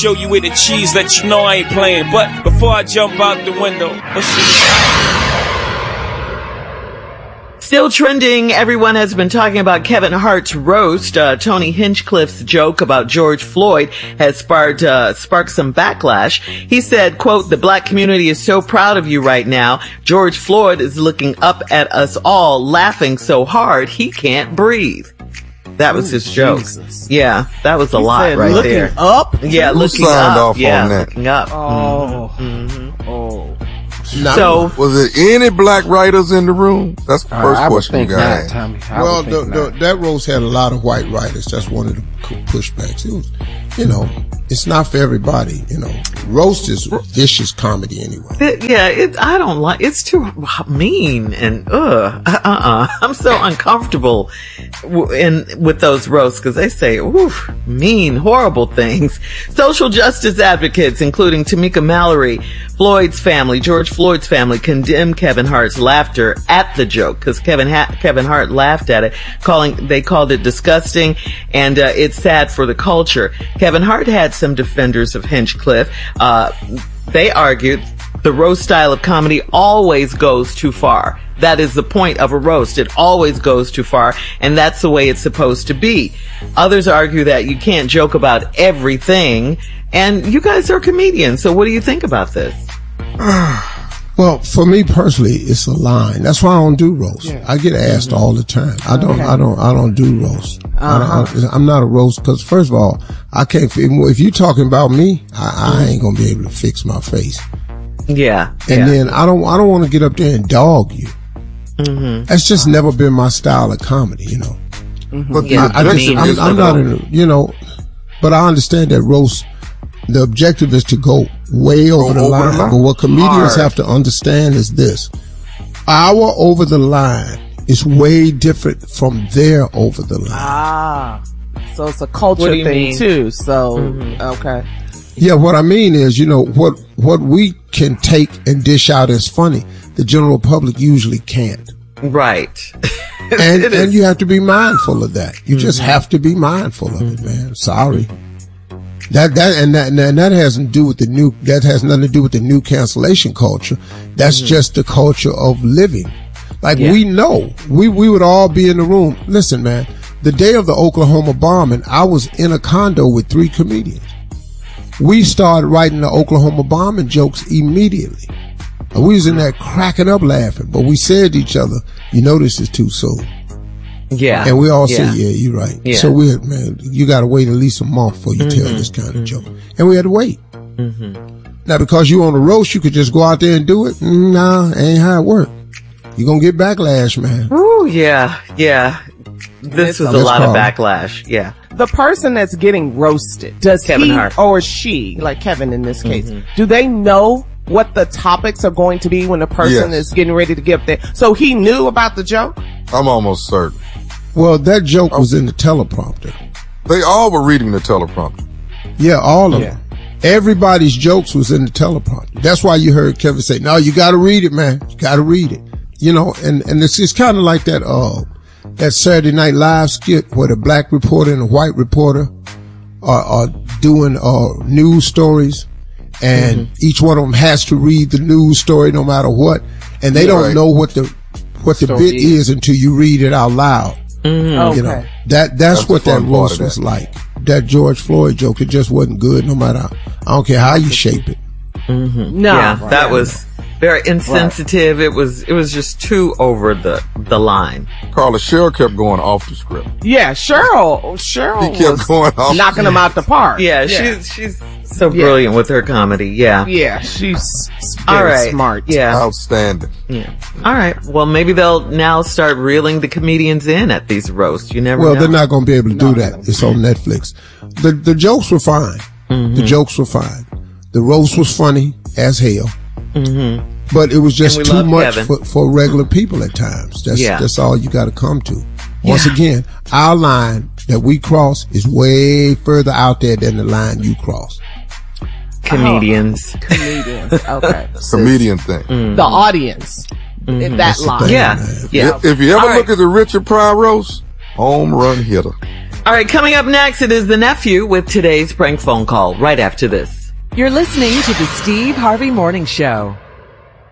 show you where the cheese, let you know I ain't playing. But before I jump out the window, let's see. Still trending, everyone has been talking about Kevin Hart's roast. Tony Hinchcliffe's joke about George Floyd has sparked some backlash. He said, quote, "The black community is so proud of you right now. George Floyd is looking up at us all, laughing so hard he can't breathe." That was his joke. Jesus. Yeah, that was a lot right looking there. Looking up? Yeah, looking signed up. Off yeah, on that. looking up. Oh. Mm-hmm. Oh. So, was there any black writers in the room? That's the first question you got. Well, that roast had a lot of white writers. That's one of the pushbacks. It was, it's not for everybody. Roast is vicious comedy anyway. I don't like. It's too mean and I'm so uncomfortable with those roasts because they say mean, horrible things. Social justice advocates, including Tamika Mallory, George Floyd's family, condemned Kevin Hart's laughter at the joke because Kevin Hart laughed at it, they called it disgusting and it's sad for the culture. Kevin Hart had some defenders of Hinchcliffe. They argued the roast style of comedy always goes too far. That is the point of a roast. It always goes too far, and that's the way it's supposed to be. Others argue that you can't joke about everything, and you guys are comedians, so what do you think about this? Well, for me personally, it's a line. That's why I don't do roast. Yeah. I get asked all the time. I don't do roast. I'm not a roast because first of all, I can't. If you're talking about me, I ain't gonna be able to fix my face. Yeah. And then I don't want to get up there and dog you. Mm-hmm. That's just never been my style of comedy, Mm-hmm. But I'm not in, but I understand that roast. The objective is to go way over the line. But what comedians have to understand is this. Our over the line is way different from their over the line. So it's a culture thing too. So, okay. Yeah, what I mean is, what we can take and dish out as funny, the general public usually can't. Right. and you have to be mindful of that. You just have to be mindful of it, man. Sorry. That has nothing to do with the new cancellation culture. That's just the culture of living. Like we know, we would all be in the room. Listen, man, the day of the Oklahoma bombing, I was in a condo with 3 comedians. We started writing the Oklahoma bombing jokes immediately. And we was in there cracking up laughing, but we said to each other, this is too soon. Yeah. And we all said, yeah, you're right. Yeah. So you gotta wait at least a month before you tell this kind of joke. And we had to wait. Mm-hmm. Now, because you on the roast, you could just go out there and do it. Nah, ain't how it work. You're gonna get backlash, man. Ooh, yeah. This was a lot of backlash. Yeah. The person that's getting roasted, does Kevin Hart or she, like Kevin in this case, do they know what the topics are going to be when the person is getting ready to give their, so he knew about the joke? I'm almost certain. Well, that joke was in the teleprompter. They all were reading the teleprompter. Yeah, all of them. Everybody's jokes was in the teleprompter. That's why you heard Kevin say, no, you gotta read it, man. You gotta read it. And it's kind of like that Saturday Night Live skit where the black reporter and the white reporter are doing news stories, and each one of them has to read the news story no matter what, and they don't know what the bit is until you read it out loud. Mm-hmm. Okay. That's what that roast was like. That George Floyd joke, it just wasn't good no matter, I don't care how you shape it. Mm-hmm. No. Yeah, that was very insensitive. Right. It was just too over the line. Carla, Cheryl kept going off the script. Yeah, Cheryl he kept going off, knocking them out the park. Yeah, she's so brilliant with her comedy. Yeah, she's very smart. Yeah, outstanding. Yeah. All right. Well, maybe they'll now start reeling the comedians in at these roasts. You never know. Well, they're not going to be able to do that. It's on Netflix. The jokes were fine. Mm-hmm. The jokes were fine. The roast was funny as hell. Mm-hmm. But it was just too much for regular people at times. That's all you got to come to. Once again, our line that we cross is way further out there than the line you cross. Comedians. Okay. Comedian thing. The audience. In that line. Yeah. If you ever look at the Richard Pryor roast, home run hitter. All right, coming up next, it is the nephew with today's prank phone call right after this. You're listening to the Steve Harvey Morning Show.